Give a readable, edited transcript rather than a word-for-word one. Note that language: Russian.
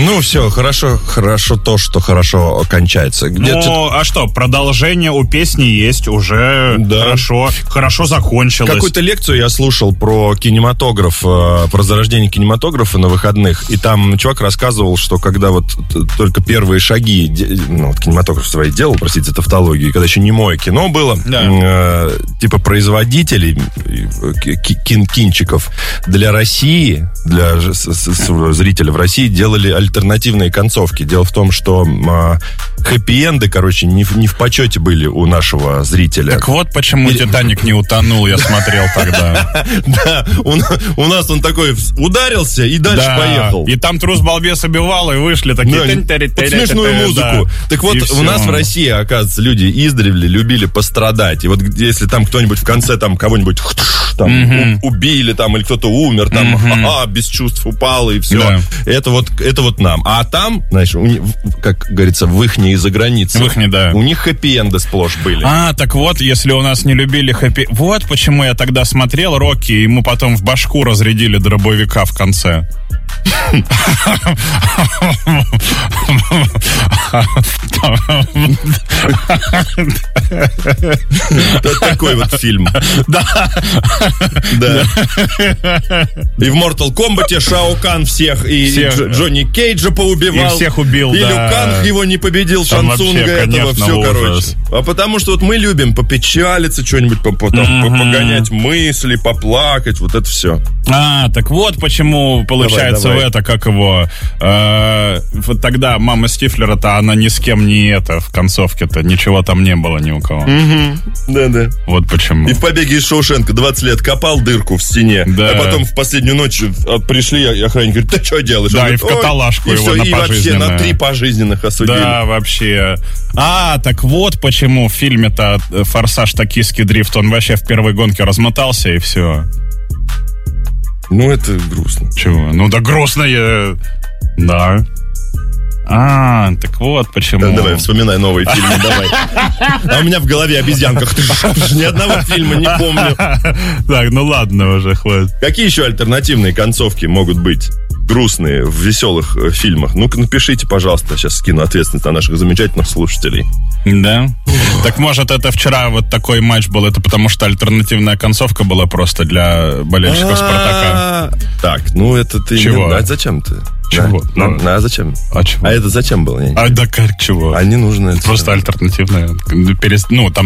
Ну, все, хорошо то, что хорошо кончается. Ну, а что, продолжение у песни есть, уже хорошо закончилось. Какую-то лекцию я слушал про кинематограф, про зарождение кинематографа на выходных, и там чувак рассказывал, что когда вот только первые шаги, ну, вот кинематограф свои делал, простите, тавтологию, когда еще немое кино было, типа производителей кинчиков для России, для зрителя в России делали альтернативные концовки. Дело в том, что хэппи-энды, короче, не в почете были у нашего зрителя. Так вот почему «Титаник» не утонул, я смотрел тогда. Да, у нас он такой ударился и дальше поехал. И там трус балбес убивал, и вышли такие... Под смешную музыку. Так вот, у нас в России, оказывается, люди издревле любили пострадать. И вот если там кто-нибудь в конце там кого-нибудь там убили, там, или кто-то умер, там, без чувств упал, и все. Да. Это вот нам. А там, знаешь, как говорится, в ихней за границей. У них хэппи-энды сплошь были. Так вот, если у нас не любили хэппи... Вот почему я тогда смотрел Рокки, и ему потом в башку разрядили дробовика в конце. Такой вот фильм. Да. И в Mortal Kombat Шао Кан всех, и Джонни Кейджа поубивал. И всех убил, и Лю Канг его не победил, Шансунга этого, все, короче. А потому что вот мы любим попечалиться, что-нибудь погонять мысли, поплакать, вот это все. Так вот почему, получается, это, как его... вот тогда мама Стифлера-то, она ни с кем не в концовке-то, ничего там не было ни у кого. Да. Вот почему. И в «Побеге из Шоушенка» 20 лет копал дырку в стене, а потом в последнюю ночь пришли, охранник говорит, ты что делаешь? Да, и в каталажку его на пожизненное. И вообще на 3 пожизненных осудили. Да, вообще. Так вот почему в фильме-то «Форсаж. Токийский дрифт», он вообще в первой гонке размотался, и все. Ну, это грустно. Чего? Ну, да грустно я... Да. Так вот почему. Давай, вспоминай новые фильмы, давай. А у меня в голове обезьянка. Ни одного фильма не помню. Так, ну ладно уже, хватит. Какие еще альтернативные концовки могут быть грустные в веселых фильмах? Ну-ка, напишите, пожалуйста. Сейчас скину ответственность на наших замечательных слушателей. Да? Так может это вчера вот такой матч был, это потому что альтернативная концовка была просто для болельщиков «Спартака». Так, ну это ты... Чего? Зачем ты? Чего? А зачем? А чего? А это зачем было? Да как чего? А не нужно это. Просто альтернативная. Там